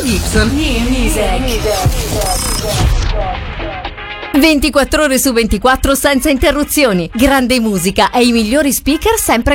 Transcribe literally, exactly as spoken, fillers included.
Gibson, New Music. ventiquattro ore su ventiquattro senza interruzioni, grande musica e i migliori speaker sempre